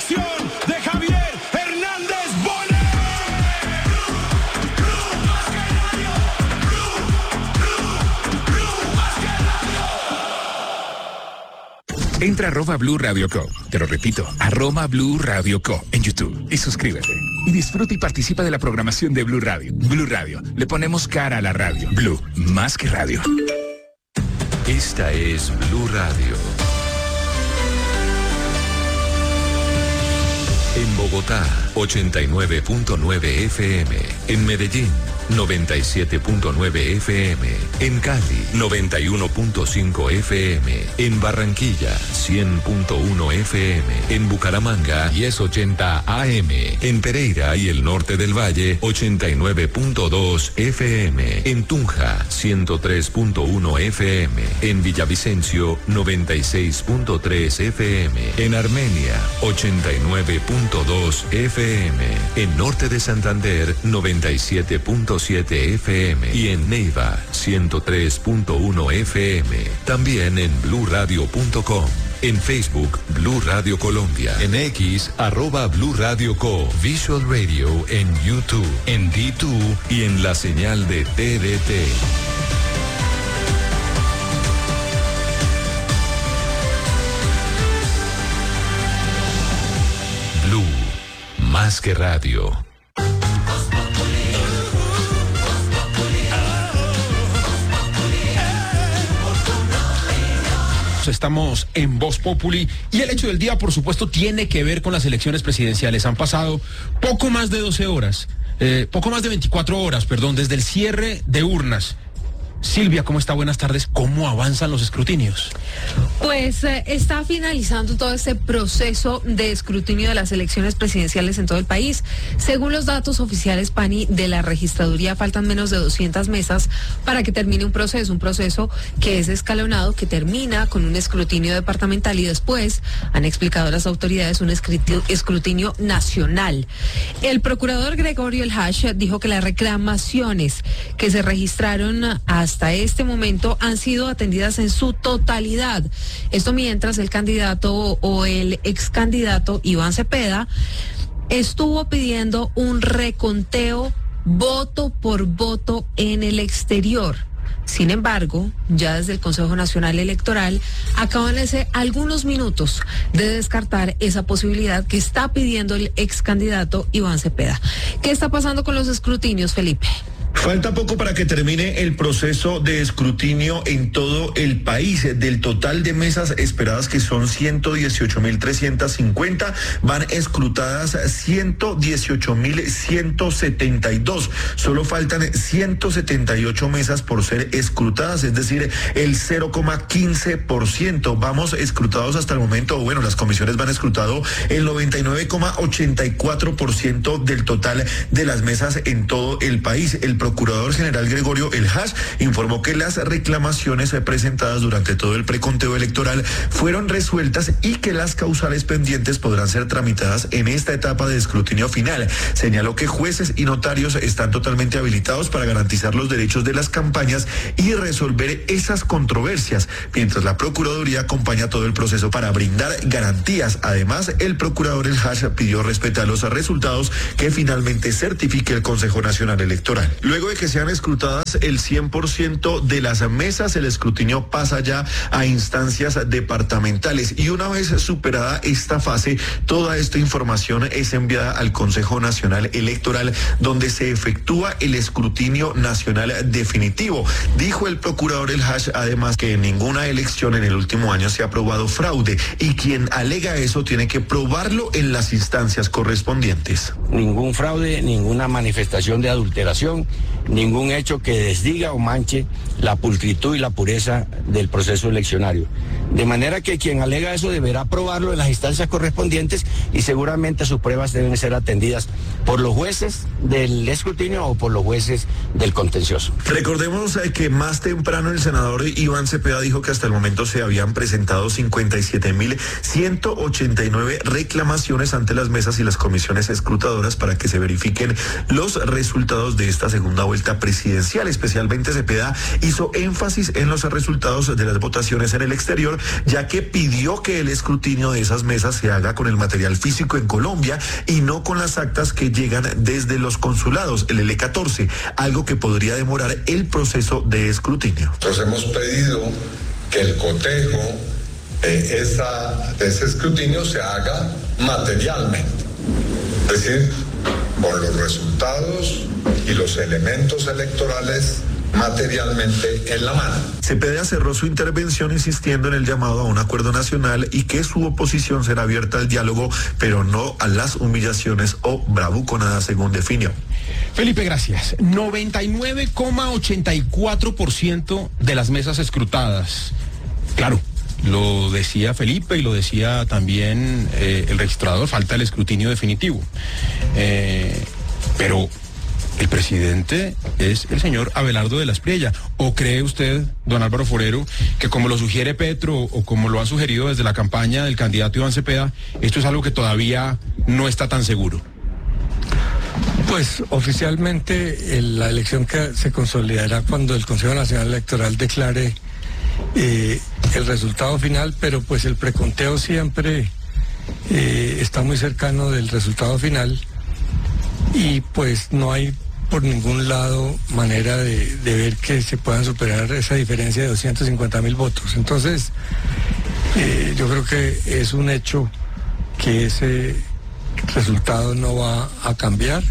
dirección de Javier Hernández Bonet. Entra a @Blue Radio Co. Te lo repito, @Blue Radio Co. en YouTube y suscríbete. Y disfruta y participa de la programación de Blue Radio. Blue Radio, le ponemos cara a la radio. Blue, más que radio. Esta es Blue Radio. En Bogotá, 89.9 FM. En Medellín, 97.9 FM. En Cali, 91.5 FM. En Barranquilla, 100.1 FM. En Bucaramanga, 1080 AM. En Pereira y el norte del Valle, 89.2 FM. En Tunja, 103.1 FM. En Villavicencio, 96.3 FM. En Armenia, 89.2 FM. En norte de Santander, 97.7 FM. Y en Neiva, 103.1 FM. También en bluradio.com. En Facebook, Blue Radio Colombia. En X, @Blue Radio Co. Visual Radio en YouTube, en D2 y en la señal de TDT. Blue, más que radio. Estamos en Voz Populi y el hecho del día, por supuesto, tiene que ver con las elecciones presidenciales. Han pasado poco más de 12 horas, poco más de 24 horas, perdón, desde el cierre de urnas. Silvia, ¿cómo está? Buenas tardes. ¿Cómo avanzan los escrutinios? Pues está finalizando todo este proceso de escrutinio de las elecciones presidenciales en todo el país. Según los datos oficiales, Pani, de la registraduría, faltan menos de 200 mesas para que termine un proceso que es escalonado, que termina con un escrutinio departamental y después, han explicado las autoridades, un escrutinio nacional. El procurador Gregorio El Hash dijo que las reclamaciones que se registraron hasta este momento han sido atendidas en su totalidad. Esto mientras el candidato o el ex candidato Iván Cepeda estuvo pidiendo un reconteo voto por voto en el exterior. Sin embargo, ya desde el Consejo Nacional Electoral acaban hace algunos minutos de descartar esa posibilidad que está pidiendo el ex candidato Iván Cepeda. ¿Qué está pasando con los escrutinios, Felipe? Falta poco para que termine el proceso de escrutinio en todo el país. Del total de mesas esperadas, que son 118.350, van escrutadas 118.172. Solo faltan 178 mesas por ser escrutadas, es decir, el 0,15%. Vamos escrutados hasta el momento, bueno, las comisiones van escrutado el 99,84% del total de las mesas en todo el país. El procurador general Gregorio El Hash informó que las reclamaciones presentadas durante todo el preconteo electoral fueron resueltas y que las causales pendientes podrán ser tramitadas en esta etapa de escrutinio final. Señaló que jueces y notarios están totalmente habilitados para garantizar los derechos de las campañas y resolver esas controversias, mientras la Procuraduría acompaña todo el proceso para brindar garantías. Además, el procurador El Hash pidió respetar los resultados que finalmente certifique el Consejo Nacional Electoral. Luego de que sean escrutadas el 100% de las mesas, el escrutinio pasa ya a instancias departamentales y una vez superada esta fase, toda esta información es enviada al Consejo Nacional Electoral, donde se efectúa el escrutinio nacional definitivo. Dijo el procurador El Hash además que en ninguna elección en el último año se ha probado fraude y quien alega eso tiene que probarlo en las instancias correspondientes. Ningún fraude, ninguna manifestación de adulteración, ningún hecho que desdiga o manche la pulcritud y la pureza del proceso eleccionario. De manera que quien alega eso deberá probarlo en las instancias correspondientes y seguramente sus pruebas deben ser atendidas por los jueces del escrutinio o por los jueces del contencioso. Recordemos que más temprano el senador Iván Cepeda dijo que hasta el momento se habían presentado 57.189 reclamaciones ante las mesas y las comisiones escrutadoras para que se verifiquen los resultados de esta segunda vuelta vuelta presidencial. Especialmente Cepeda hizo énfasis en los resultados de las votaciones en el exterior, ya que pidió que el escrutinio de esas mesas se haga con el material físico en Colombia y no con las actas que llegan desde los consulados, el L14, algo que podría demorar el proceso de escrutinio. Entonces hemos pedido que el cotejo de ese escrutinio se haga materialmente, es decir, con los resultados y los elementos electorales materialmente en la mano. Cepeda cerró su intervención insistiendo en el llamado a un acuerdo nacional y que su oposición será abierta al diálogo, pero no a las humillaciones o bravuconadas, según definió. Felipe, gracias. 99,84% de las mesas escrutadas. Claro, lo decía Felipe y lo decía también el registrador, falta el escrutinio definitivo. Pero el presidente es el señor Abelardo de la Espriella. ¿O cree usted, don Álvaro Forero, que como lo sugiere Petro o como lo han sugerido desde la campaña del candidato Iván Cepeda, esto es algo que todavía no está tan seguro? Pues oficialmente la elección que se consolidará cuando el Consejo Nacional Electoral declare el resultado final, pero pues el preconteo siempre está muy cercano del resultado final y pues no hay por ningún lado manera de ver que se puedan superar esa diferencia de 250,000 votos. Entonces, yo creo que es un hecho que ese resultado no va a cambiar.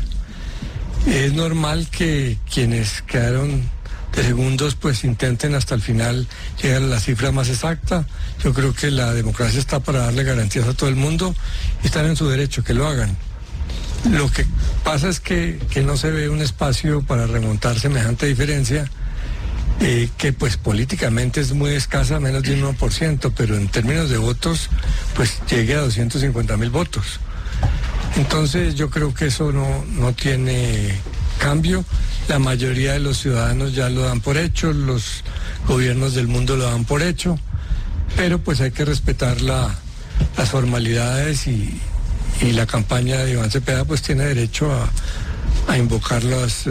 Es normal que quienes quedaron de segundos pues intenten hasta el final llegar a la cifra más exacta. Yo creo que la democracia está para darle garantías a todo el mundo y están en su derecho que lo hagan. Lo que pasa es que no se ve un espacio para remontar semejante diferencia, que pues políticamente es muy escasa, menos de un 1%, pero en términos de votos pues llegue a 250,000 votos. Entonces yo creo que eso no tiene cambio. La mayoría de los ciudadanos ya lo dan por hecho, los gobiernos del mundo lo dan por hecho, pero pues hay que respetar las formalidades y la campaña de Iván Cepeda pues tiene derecho a invocar los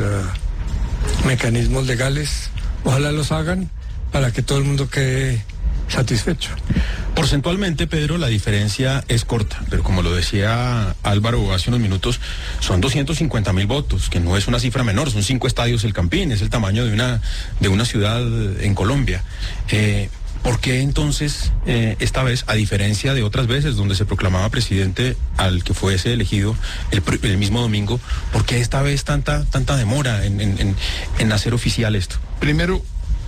mecanismos legales. Ojalá los hagan para que todo el mundo quede satisfecho. Porcentualmente, Pedro, la diferencia es corta, pero como lo decía Álvaro hace unos minutos, son 250,000 votos, que no es una cifra menor, son 5 estadios El Campín, es el tamaño de una ciudad en Colombia. ¿Por qué entonces esta vez, a diferencia de otras veces donde se proclamaba presidente al que fuese elegido el mismo domingo, por qué esta vez tanta demora en hacer oficial esto? Primero,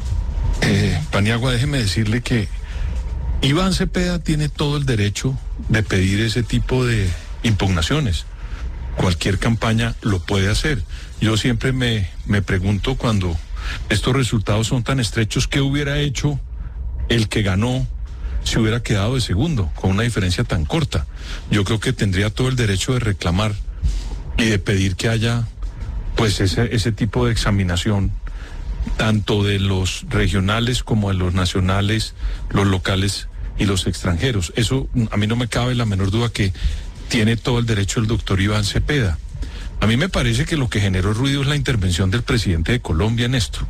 Paniagua, déjeme decirle que Iván Cepeda tiene todo el derecho de pedir ese tipo de impugnaciones. Cualquier campaña lo puede hacer. Yo siempre me pregunto, cuando estos resultados son tan estrechos, ¿qué hubiera hecho el que ganó si hubiera quedado de segundo, con una diferencia tan corta? Yo creo que tendría todo el derecho de reclamar y de pedir que haya pues ese tipo de examinación, tanto de los regionales como de los nacionales, los locales y los extranjeros. Eso a mí no me cabe la menor duda que tiene todo el derecho el doctor Iván Cepeda. A mí me parece que lo que generó ruido es la intervención del presidente de Colombia en esto,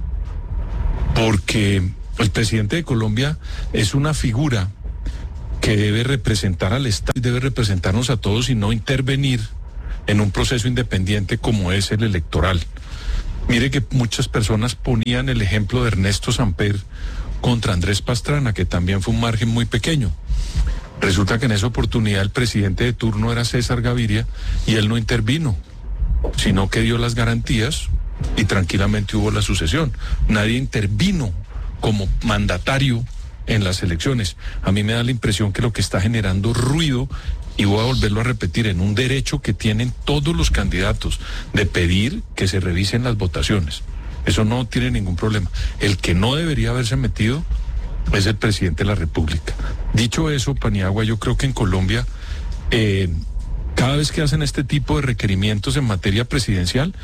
porque el presidente de Colombia es una figura que debe representar al Estado y debe representarnos a todos y no intervenir en un proceso independiente como es el electoral. Mire que muchas personas ponían el ejemplo de Ernesto Samper contra Andrés Pastrana, que también fue un margen muy pequeño. Resulta que en esa oportunidad el presidente de turno era César Gaviria y él no intervino, sino que dio las garantías y tranquilamente hubo la sucesión. Nadie intervino como mandatario en las elecciones. A mí me da la impresión que lo que está generando ruido, y voy a volverlo a repetir, en un derecho que tienen todos los candidatos de pedir que se revisen las votaciones. Eso no tiene ningún problema. El que no debería haberse metido es el presidente de la República. Dicho eso, Paniagua, yo creo que en Colombia, cada vez que hacen este tipo de requerimientos en materia presidencial,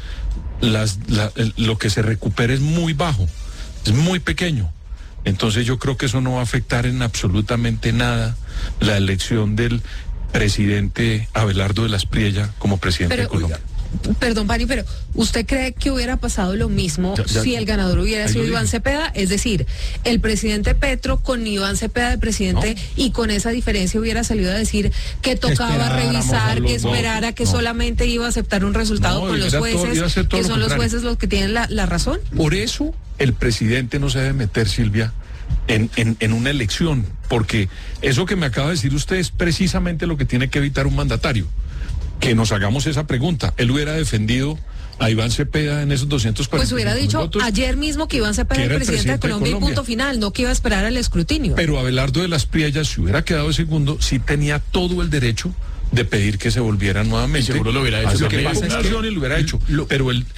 lo que se recupera es muy bajo, es muy pequeño. Entonces yo creo que eso no va a afectar en absolutamente nada la elección del presidente Abelardo de la Espriella como presidente de Colombia. Perdón, Pani, pero ¿usted cree que hubiera pasado lo mismo si el ganador hubiera sido Iván Cepeda? Es decir, el presidente Petro con Iván Cepeda de presidente y con esa diferencia hubiera salido a decir que tocaba revisar, que esperara, que solamente iba a aceptar un resultado con los jueces, que son los jueces los que tienen la razón. Por eso el presidente no se debe meter, Silvia, en una elección, porque eso que me acaba de decir usted es precisamente lo que tiene que evitar un mandatario, que nos hagamos esa pregunta. Él hubiera defendido a Iván Cepeda en esos 240. Pues hubiera dicho votos, ayer mismo que Iván Cepeda era el presidente de Colombia y punto final, no que iba a esperar al escrutinio. Pero Abelardo de las Priellas, si hubiera quedado de segundo, sí tenía todo el derecho de pedir que se volviera nuevamente. Y seguro lo hubiera hecho. Lo que pasa es que lo hubiera hecho. Pero es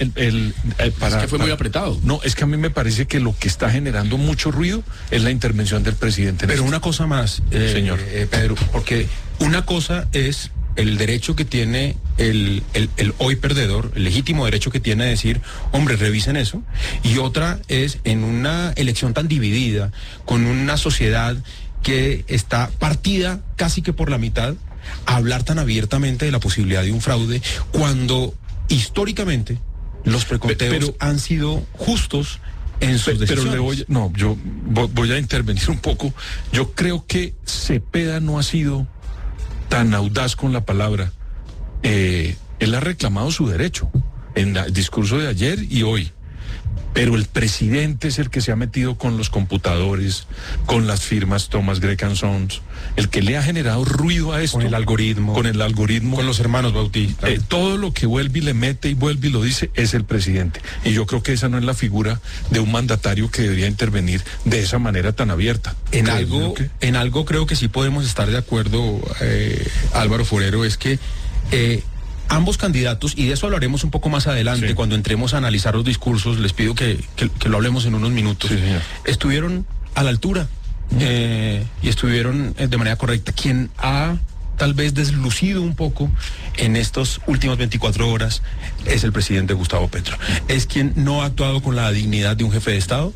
que fue muy apretado. No, es que a mí me parece que lo que está generando mucho ruido es la intervención del presidente. Pero una cosa más, señor Pedro, porque una cosa es el derecho que tiene el hoy perdedor, el legítimo derecho que tiene de decir, hombre, revisen eso, y otra es en una elección tan dividida, con una sociedad que está partida casi que por la mitad, hablar tan abiertamente de la posibilidad de un fraude, cuando históricamente los preconteos han sido justos en sus decisiones. Pero yo voy a intervenir un poco. Yo creo que Cepeda no ha sido tan audaz con la palabra. Él ha reclamado su derecho en el discurso de ayer y hoy. Pero el presidente es el que se ha metido con los computadores, con las firmas Thomas Gregg & Sons, el que le ha generado ruido a esto. Con el algoritmo. Con los hermanos Bautista. Todo lo que vuelve y le mete y vuelve y lo dice es el presidente. Y yo creo que esa no es la figura de un mandatario que debería intervenir de esa manera tan abierta. En algo creo que sí podemos estar de acuerdo, Álvaro Forero, es que ambos candidatos, y de eso hablaremos un poco más adelante, cuando entremos a analizar los discursos, les pido que lo hablemos en unos minutos, estuvieron a la altura y estuvieron de manera correcta. Quien ha tal vez deslucido un poco en estos últimos 24 horas es el presidente Gustavo Petro. Es quien no ha actuado con la dignidad de un jefe de Estado,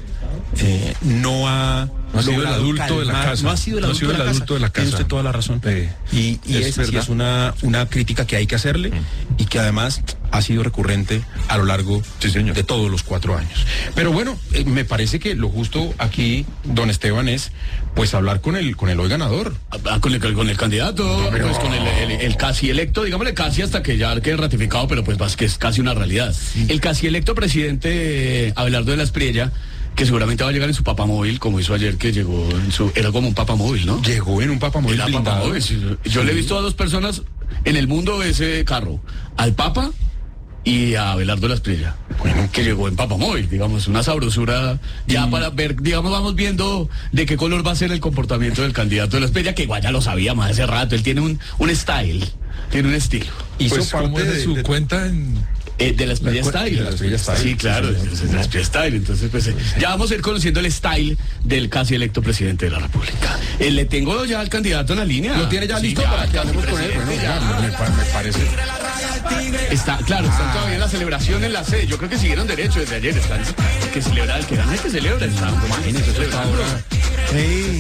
no ha sido el adulto de la casa. No ha sido el adulto de la casa. Tiene usted toda la razón. Y esa sí es una crítica que hay que hacerle y que además ha sido recurrente a lo largo de todos los 4 años. Pero bueno, me parece que lo justo aquí, don Esteban, es pues hablar con el hoy ganador. Con el candidato, pues con el casi electo, digámosle casi hasta que ya quede ratificado, pero pues más que es casi una realidad. El casi electo presidente Abelardo de las Priellas, que seguramente va a llegar en su papamóvil, como hizo ayer, que llegó era como un papamóvil, ¿no? Llegó en un papamóvil blindado. Yo le he visto a 2 personas en el mundo de ese carro, al Papa y a Abelardo de las Priellas, que llegó en papamóvil, digamos, una sabrosura, ya para ver, digamos, vamos viendo de qué color va a ser el comportamiento del candidato de las Priellas, que igual ya lo sabíamos hace rato, él tiene un style, tiene un estilo. Hizo parte de su cuenta en... de las Priellas Style. Sí, claro, de las Priellas Style. Entonces, pues ya vamos a ir conociendo el style del casi electo presidente de la República. Le tengo ya al candidato en la línea. ¿Lo tiene ya listo para que hablemos con él? Bueno, me parece. Está todavía en la celebración en la sede. Yo creo que siguieron derecho desde ayer. Están que celebrar, el que gana es que celebra. Imagínense, celebrando. Hey,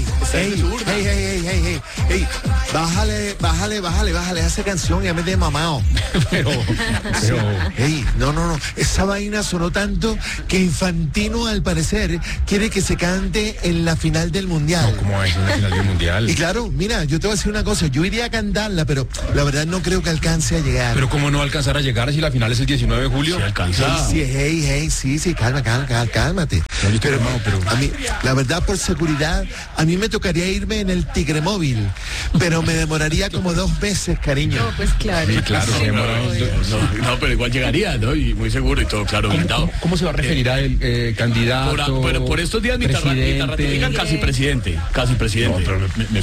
bájale esa canción, ya me he mamado. Pero hey, no, esa vaina sonó tanto que Infantino al parecer quiere que se cante en la final del Mundial. No, ¿cómo es en la final del Mundial? Y claro, mira, yo te voy a decir una cosa, yo iría a cantarla, pero la verdad no creo que alcance a llegar. Pero ¿cómo no alcanzar a llegar si la final es el 19 de julio? Sí, alcanza. Sí, cálmate. Pero a mí, la verdad, por seguridad, a mí me tocaría irme en el Tigre Móvil, pero me demoraría como 2 meses, cariño. No, pues claro. Sí, claro. No, pero igual llegaría, ¿no? Y muy seguro y todo, claro, blindado. ¿Cómo se va a referir a el candidato? Por estos días me ratifican casi presidente. No, pero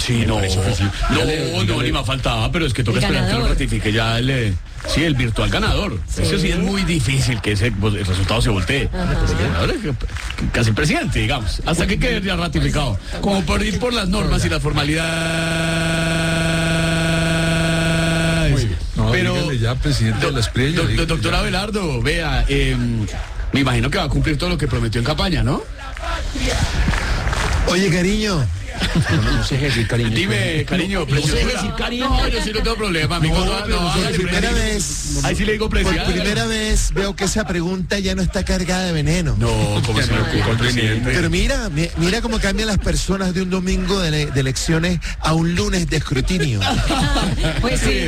no, ni me faltaba, pero es que toca esperar que lo ratifique ya el virtual ganador. Sí. Eso sí es muy difícil que el resultado se voltee. Casi presidente, digamos, hasta que quede ya ratificado. Como por ir por las normas y las formalidades. Pero ya, presidente de las Priellas. Doctor Abelardo, vea, me imagino que va a cumplir todo lo que prometió en campaña, ¿no? Oye, cariño, No sé decir cariño. Dime, cariño, preciosura. No, yo sí no tengo problema, amigo. Por primera vez. Ahí sí le digo Por preciosa. primera vez veo que esa pregunta ya no está cargada de veneno. No, como se me ocurre, presidente. Pero mira cómo cambian las personas de un domingo de elecciones a un lunes de escrutinio. Pues sí.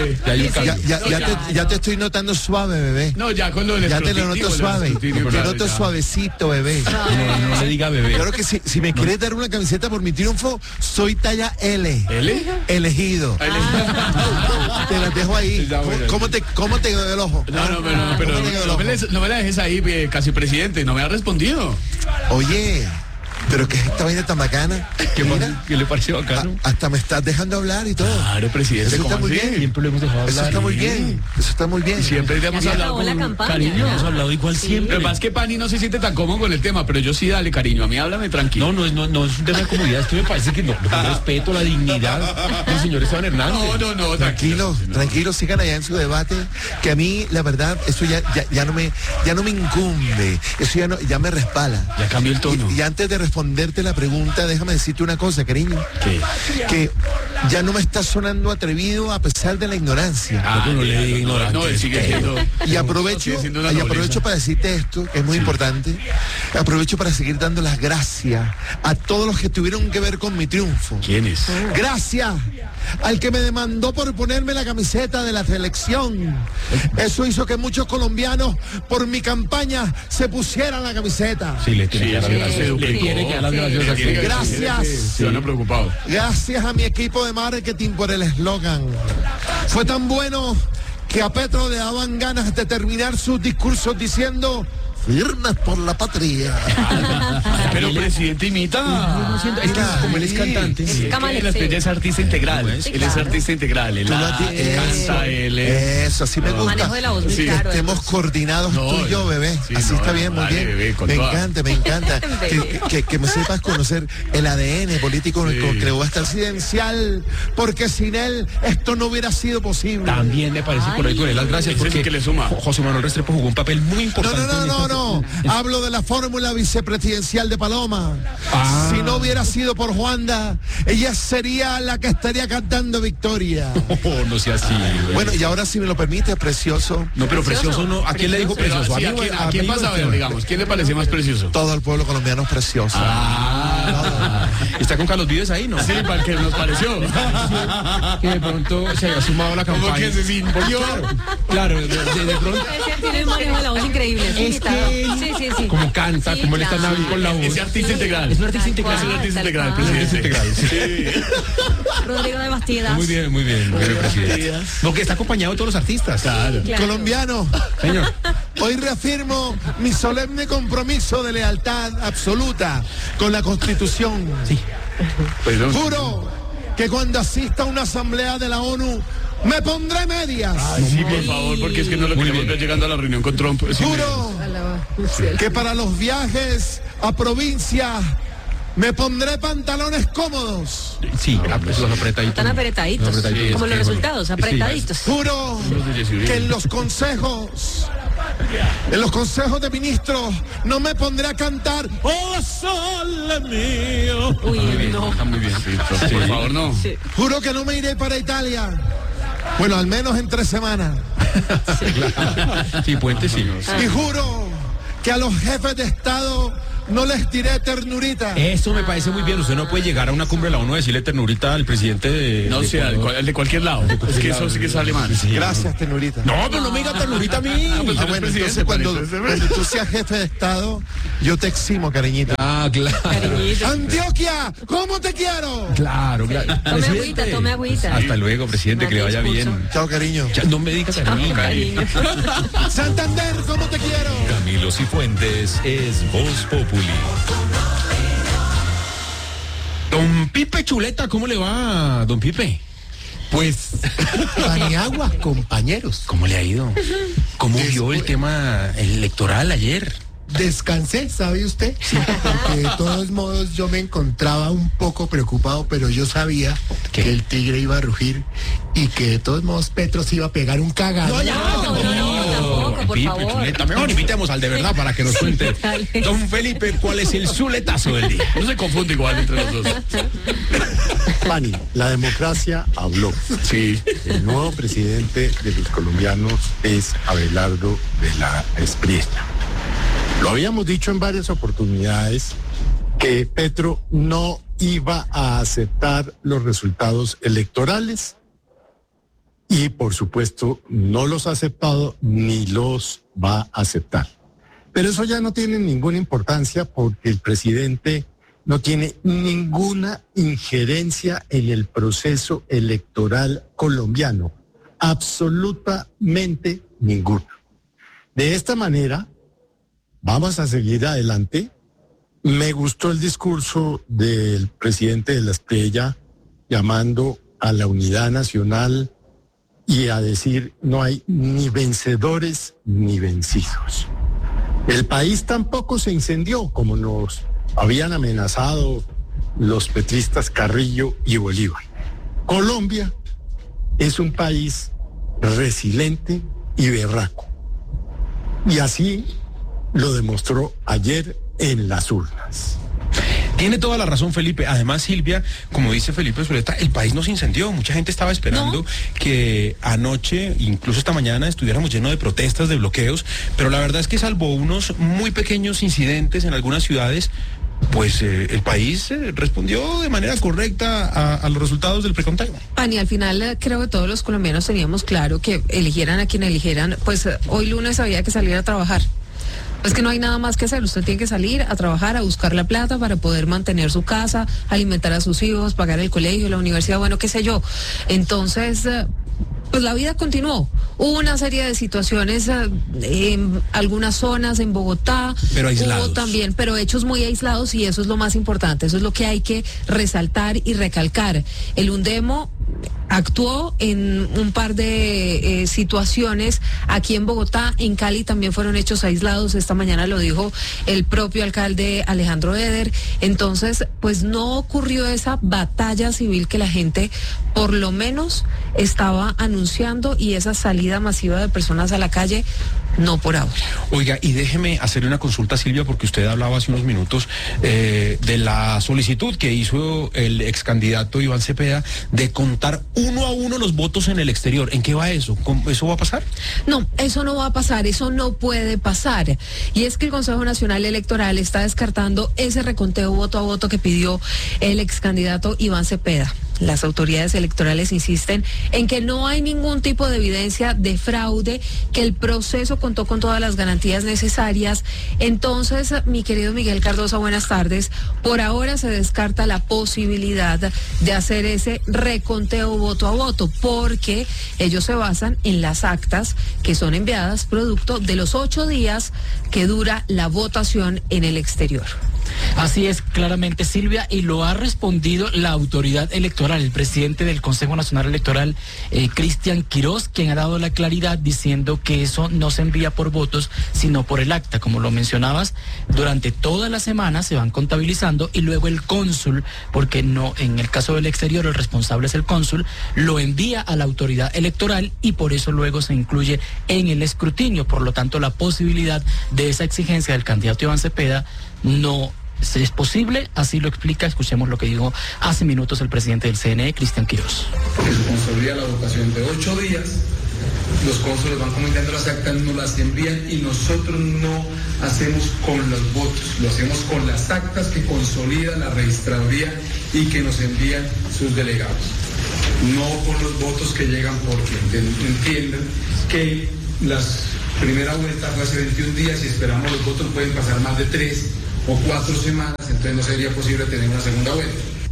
Ya te estoy notando suave, bebé. No, ya con lo del Ya te lo escrutinio, noto suave. Te noto suavecito, bebé. No le diga bebé. Claro que si me quieres dar una camiseta por mi triunfo, soy talla L. ¿L? Elegido. Te las dejo ahí. ¿Cómo te quedó el ojo? Pero no me la dejes ahí, casi presidente, no me ha respondido. Oye, pero que esta vaina tan bacana. ¿Qué le pareció bacano? Hasta me estás dejando hablar y todo. Claro, presidente, Eso está ¿cómo muy así? bien. Siempre lo hemos dejado hablar. Eso está muy bien. Eso está muy bien. Siempre le Ya hemos se hablado acabó la con campaña, cariño. ya. Hemos hablado igual siempre. Lo que pasa es que Pani no se siente tan cómodo con el tema, pero yo sí dale cariño. A mí háblame tranquilo. No es un tema de comodidad. Es que me parece que no. Respeto la dignidad del señor Esteban Hernández. No, Tranquilo, sigan allá en su debate, que a mí, la verdad, eso ya no me incumbe, eso ya me respala. Ya cambió el tono. Y antes de responderte la pregunta, déjame decirte una cosa, cariño. ¿Qué? Que ya no me está sonando atrevido a pesar de la ignorancia. No le diga ignorante. No, él sigue siendo. Y aprovecho para decirte esto, que es muy importante. Aprovecho para seguir dando las gracias a todos los que tuvieron que ver con mi triunfo. ¿Quién es? Gracias al que me demandó por ponerme la camiseta de la selección. Eso hizo que muchos colombianos por mi campaña se pusieran la camiseta. Sí, le tiene que dar las gracias. Le tiene que dar las gracias. Gracias. Se han preocupado. Gracias a mi equipo de marketing por el eslogan. Fue tan bueno que a Petro le daban ganas de terminar sus discursos diciendo: firmes por la patria. Pero presidente imita. Es que como él es cantante. Ella es artista integral. Él es artista integral. Él canta, Eso, así me gusta. Manejo de la voz muy Que claro, estemos coordinados tú y yo, bebé. Así está bien, muy dale, bien. bebé, con Me toda. encanta. Que me sepas conocer el ADN político con el que voy a estar presidencial, porque sin él esto no hubiera sido posible. También me parece por ahí con él las gracias porque que le suma. José Manuel Restrepo jugó un papel muy importante. No. Hablo de la fórmula vicepresidencial de Paloma. Si no hubiera sido por Juanda, ella sería la que estaría cantando victoria. No sea así. Bueno, y ahora si me lo permite, precioso. No, pero precioso no. ¿A quién le dijo precioso? Sí, ¿a quién pasa a ver, digamos? ¿Quién le parece más precioso? Todo el pueblo colombiano es precioso. Está con Carlos Vives ahí, ¿no? Sí, para que nos pareció. Que de pronto se haya sumado a la campaña. Como que se sintió. Claro, de pronto. Ese tiene un manejo de la voz increíble. Es que Sí. como canta, Sí, como él está claro. con la voz. Ese artista integral. Es un artista integral. Es un artista Tal integral, cual. presidente. Rodrigo de Bastidas. Muy bien, presidente. No, que está acompañado de todos los artistas. Claro. Colombiano, Señor. hoy reafirmo mi solemne compromiso de lealtad absoluta con la Constitución. Sí. Perdón. Juro que cuando asista a una asamblea de la ONU me pondré medias. Sí, por favor, porque es que no lo queremos ver llegando a la reunión con Trump. Sí, Juro que para los viajes a provincia me pondré pantalones cómodos. Sí, los apretaditos. Están apretaditos. Los apretaditos. Como los resultados, apretaditos. Juro que en los consejos de ministros no me pondré a cantar "Oh Sole mío". Uy, no. Está muy bien. por favor, no. Juro que no me iré para Italia. Bueno, al menos en 3 semanas. Sí, puente sí. Y juro que a los jefes de Estado no les diré ternurita. Eso me parece muy bien. Usted no puede llegar a una cumbre de la ONU y decirle ternurita al presidente de... No sé, el de cualquier lado. Es que eso sí que sale mal. Gracias, ternurita. No, pero no me diga ternurita a mí. pues, Ah, bueno, entonces cuando tú seas jefe de Estado, yo te eximo, cariñito. Ah, claro. Cariñito. Antioquia, ¿cómo te quiero? Claro. Tome agüita. Hasta luego, presidente, que le vaya Discurso. bien. Chao, cariño. Ya, no me digas cariño. Santander, ¿cómo te quiero? Camilo Cifuentes es Voz Populi. Don Pipe Chuleta, ¿cómo le va, don Pipe? Pues, Paniagua, compañeros. ¿Cómo le ha ido? ¿Cómo vio el tema electoral ayer? Descansé, ¿sabe usted? Porque de todos modos yo me encontraba un poco preocupado, pero yo sabía que el tigre iba a rugir y que de todos modos Petro se iba a pegar un cagado. No, tampoco. por Pipe, favor. chuleta. Mejor invitemos al de verdad para que nos cuente. Dale. Don Felipe, ¿cuál es el zuletazo del día? No se confunde igual entre los dos. Pani, la democracia habló. Sí. El nuevo presidente de los colombianos es Abelardo de la Espriella. Lo habíamos dicho en varias oportunidades que Petro no iba a aceptar los resultados electorales y por supuesto no los ha aceptado ni los va a aceptar. Pero eso ya no tiene ninguna importancia porque el presidente no tiene ninguna injerencia en el proceso electoral colombiano, absolutamente ninguna. De esta manera, vamos a seguir adelante. Me gustó el discurso del presidente de la Espriella llamando a la unidad nacional y a decir no hay ni vencedores ni vencidos. El país tampoco se incendió como nos habían amenazado los petristas Carrillo y Bolívar. Colombia es un país resiliente y berraco. Y así lo demostró ayer en las urnas. Tiene toda la razón, Felipe. Además, Silvia, como dice Felipe Zuleta, el país no se incendió. Mucha gente estaba esperando que anoche, incluso esta mañana, estuviéramos llenos de protestas, de bloqueos, pero la verdad es que salvo unos muy pequeños incidentes en algunas ciudades, pues el país respondió de manera correcta a los resultados del preconteo. Pani, al final creo que todos los colombianos teníamos claro que eligieran a quien eligieran, pues hoy lunes había que salir a trabajar. Es que no hay nada más que hacer, usted tiene que salir a trabajar, a buscar la plata para poder mantener su casa, alimentar a sus hijos, pagar el colegio, la universidad, bueno, qué sé yo. Entonces, pues la vida continuó. Hubo una serie de situaciones en algunas zonas, en Bogotá, pero aislados. Hubo también, pero hechos muy aislados y eso es lo más importante, eso es lo que hay que resaltar y recalcar. El Undemo actuó en un par de situaciones aquí en Bogotá, en Cali también fueron hechos aislados, esta mañana lo dijo el propio alcalde Alejandro Eder. Entonces, pues no ocurrió esa batalla civil que la gente por lo menos estaba anunciando y esa salida masiva de personas a la calle, no por ahora. Oiga, y déjeme hacerle una consulta, Silvia, porque usted hablaba hace unos minutos de la solicitud que hizo el ex candidato Iván Cepeda de contar uno a uno los votos en el exterior. ¿En qué va eso? ¿Eso va a pasar? No, eso no va a pasar, eso no puede pasar. Y es que el Consejo Nacional Electoral está descartando ese reconteo voto a voto que pidió el ex candidato Iván Cepeda. Las autoridades electorales insisten en que no hay ningún tipo de evidencia de fraude, que el proceso contó con todas las garantías necesarias. Entonces, mi querido Miguel Cardoso, buenas tardes. Por ahora se descarta la posibilidad de hacer ese reconteo voto a voto, porque ellos se basan en las actas que son enviadas producto de los 8 días que dura la votación en el exterior. Así es, claramente, Silvia, y lo ha respondido la autoridad electoral, el presidente del Consejo Nacional Electoral, Cristian Quirós, quien ha dado la claridad diciendo que eso no se envía por votos, sino por el acta. Como lo mencionabas, durante toda la semana se van contabilizando y luego el cónsul, porque no, en el caso del exterior el responsable es el cónsul, lo envía a la autoridad electoral y por eso luego se incluye en el escrutinio. Por lo tanto, la posibilidad de esa exigencia del candidato Iván Cepeda no es posible, así lo explica. Escuchemos lo que dijo hace minutos el presidente del CNE, Cristian Quirós. Que se consolida la votación de 8 días, los cónsules van comentando las actas, nos las envían y nosotros no hacemos con los votos, lo hacemos con las actas que consolida la registraduría y que nos envían sus delegados. No con los votos que llegan, porque entienden que las primera vuelta fue hace 21 días y esperamos los votos pueden pasar más de 3 o 4 semanas, entonces no sería posible tener una segunda vuelta.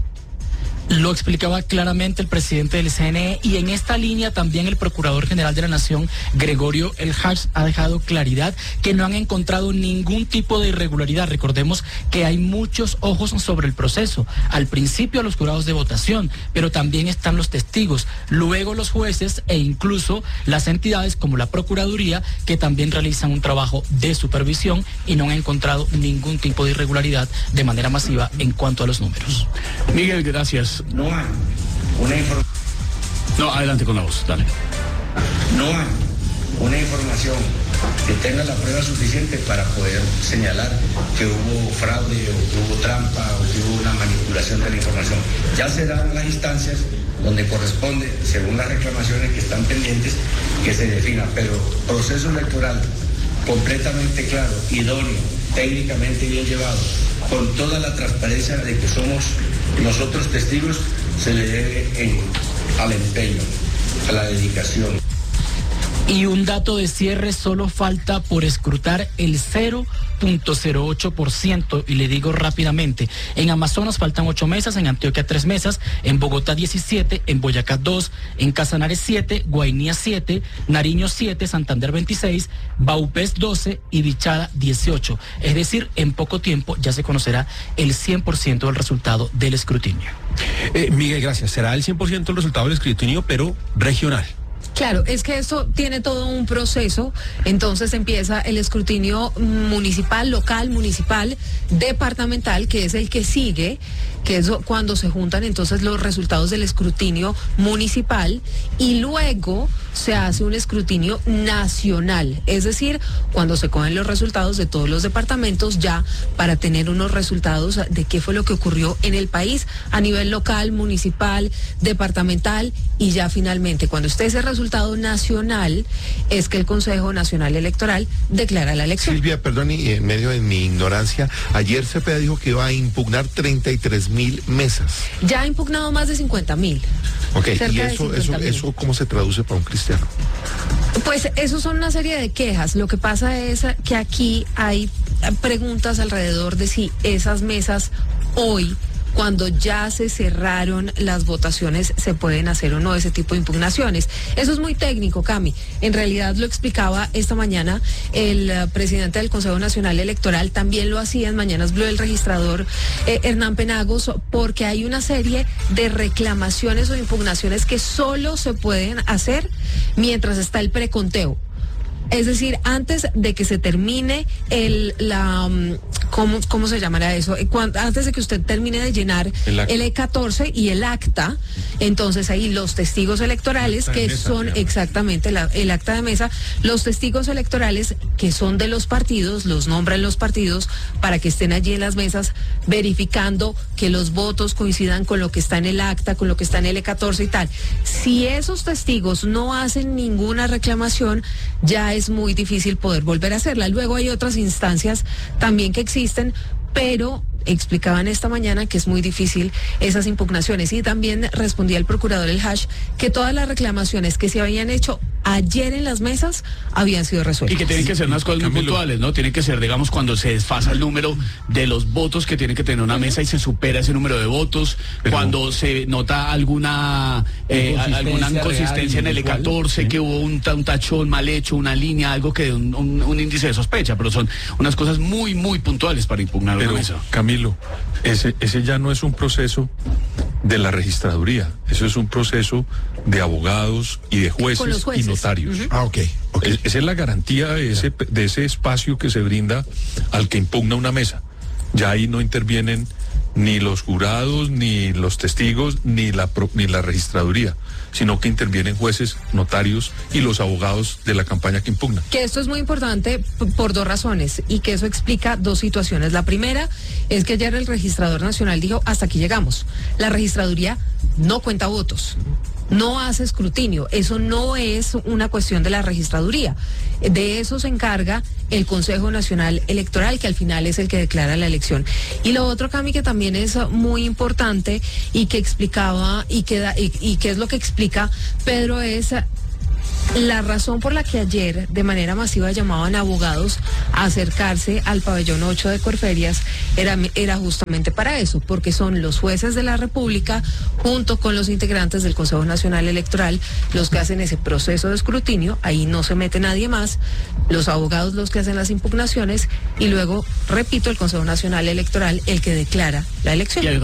Lo explicaba claramente el presidente del CNE y en esta línea también el Procurador General de la Nación, Gregorio El Hach, ha dejado claridad que no han encontrado ningún tipo de irregularidad. Recordemos que hay muchos ojos sobre el proceso. Al principio a los jurados de votación, pero también están los testigos, luego los jueces e incluso las entidades como la Procuraduría, que también realizan un trabajo de supervisión y no han encontrado ningún tipo de irregularidad de manera masiva en cuanto a los números. Miguel, gracias. No hay una información. No, adelante con la voz, dale. No hay una información que tenga la prueba suficiente para poder señalar que hubo fraude o que hubo trampa o que hubo una manipulación de la información. Ya serán las instancias donde corresponde, según las reclamaciones que están pendientes, que se defina, pero proceso electoral completamente claro, idóneo, técnicamente bien llevado, con toda la transparencia de que somos nosotros testigos, se le debe al empeño, a la dedicación. Y un dato de cierre, solo falta por escrutar el 0.08%, y le digo rápidamente, en Amazonas faltan 8 mesas, en Antioquia 3 mesas, en Bogotá 17, en Boyacá 2, en Casanares 7, Guainía 7, Nariño 7, Santander 26, Baupés 12 y Bichada 18. Es decir, en poco tiempo ya se conocerá el 100% del resultado del escrutinio. Miguel, gracias. Será el 100% el resultado del escrutinio, pero regional. Claro, es que esto tiene todo un proceso, entonces empieza el escrutinio municipal, local, municipal, departamental, que es el que sigue, que es cuando se juntan entonces los resultados del escrutinio municipal, y luego se hace un escrutinio nacional, es decir, cuando se cogen los resultados de todos los departamentos ya para tener unos resultados de qué fue lo que ocurrió en el país a nivel local, municipal, departamental, y ya finalmente cuando esté ese resultado nacional es que el Consejo Nacional Electoral declara la elección. Silvia, perdón, y en medio de mi ignorancia, ayer Cepeda dijo que iba a impugnar 33.000 mesas. Ya ha impugnado más de 50.000. Ok, ¿y eso cómo se traduce para un cristiano? Pues eso son una serie de quejas. Lo que pasa es que aquí hay preguntas alrededor de si esas mesas hoy, cuando ya se cerraron las votaciones, se pueden hacer o no ese tipo de impugnaciones. Eso es muy técnico, Cami. En realidad lo explicaba esta mañana el presidente del Consejo Nacional Electoral, también lo hacía en Mañanas Blue el registrador Hernán Penagos, porque hay una serie de reclamaciones o impugnaciones que solo se pueden hacer mientras está el preconteo. Es decir, antes de que se termine ¿cómo se llamará eso? Antes de que usted termine de llenar el E14 y el acta, entonces ahí los testigos electorales, que son exactamente el acta de mesa, los testigos electorales que son de los partidos, los nombran los partidos para que estén allí en las mesas verificando que los votos coincidan con lo que está en el acta, con lo que está en el E14 y tal. Si esos testigos no hacen ninguna reclamación, ya es muy difícil poder volver a hacerla. Luego hay otras instancias también que existen, pero explicaban esta mañana que es muy difícil esas impugnaciones, y también respondía el procurador El Hash que todas las reclamaciones que se habían hecho ayer en las mesas habían sido resueltas. Y que tienen que ser unas cosas muy puntuales, ¿no? Tienen que ser, digamos, cuando se desfasa el número de los votos que tiene que tener una mesa y se supera ese número de votos, cuando se nota alguna inconsistencia en el E14, que hubo un tachón mal hecho, una línea, algo que un índice de sospecha, pero son unas cosas muy, muy puntuales para impugnar una mesa. Camilo, ese ya no es un proceso de la registraduría, eso es un proceso de abogados y de jueces y notarios. Okay. Esa es la garantía de ese espacio que se brinda al que impugna una mesa. Ya ahí no intervienen ni los jurados, ni los testigos, ni la registraduría, sino que intervienen jueces, notarios y los abogados de la campaña que impugna. Que esto es muy importante por dos razones, y que eso explica dos situaciones. La primera es que ayer el registrador nacional dijo: hasta aquí llegamos. La registraduría no cuenta votos, no hace escrutinio, eso no es una cuestión de la registraduría. De eso se encarga el Consejo Nacional Electoral, que al final es el que declara la elección. Y lo otro, Cami, que también es muy importante y que explicaba y que es lo que explica Pedro, es la razón por la que ayer de manera masiva llamaban a abogados a acercarse al pabellón 8 de Corferias era justamente para eso, porque son los jueces de la República junto con los integrantes del Consejo Nacional Electoral los que hacen ese proceso de escrutinio. Ahí no se mete nadie más, los abogados los que hacen las impugnaciones, y luego, repito, el Consejo Nacional Electoral el que declara la elección.